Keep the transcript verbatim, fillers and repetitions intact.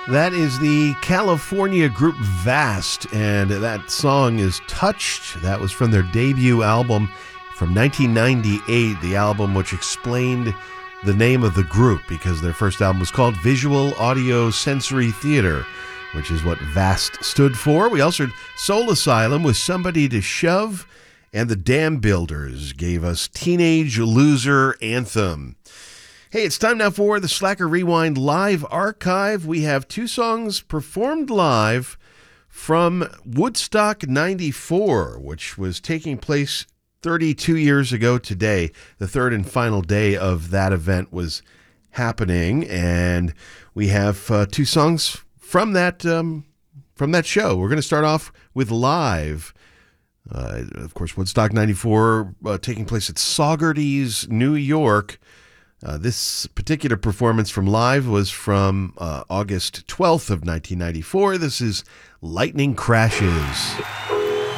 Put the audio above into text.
That is the California group Vast, and that song is Touched. That was from their debut album from nineteen ninety-eight, the album which explained the name of the group because their first album was called Visual Audio Sensory Theater, which is what Vast stood for. We also heard Soul Asylum with Somebody to Shove, and the Dam Builders gave us Teenage Loser Anthem. Hey, it's time now for the Slacker Rewind Live Archive. We have two songs performed live from Woodstock ninety-four, which was taking place thirty-two years ago today. The third and final day of that event was happening, and we have uh, two songs from that um, from that show. We're going to start off with Live. Uh, of course, Woodstock ninety-four uh, taking place at Saugerties, New York. Uh, this particular performance from Live was from uh, August twelfth of nineteen ninety-four. This is Lightning Crashes.